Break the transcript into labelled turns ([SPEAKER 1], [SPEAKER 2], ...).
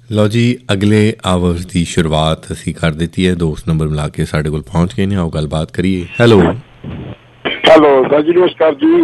[SPEAKER 1] ਲਓ ਜੀ, ਅਗਲੇ ਆਵਰਸ ਦੀ ਸ਼ੁਰੂਆਤ ਅਸੀਂ ਕਰ ਦਿੱਤੀ ਹੈ। ਦੋਸਤ ਨੰਬਰ ਮਿਲਾ ਕੇ ਸਾਡੇ ਕੋਲ ਪਹੁੰਚ ਗਏ ਨੇ। ਆਓ ਗੱਲਬਾਤ ਕਰੀਏ। ਹੈਲੋ
[SPEAKER 2] ਹੈਲੋ ਸਰ ਜੀ, ਨਮਸਕਾਰ ਜੀ।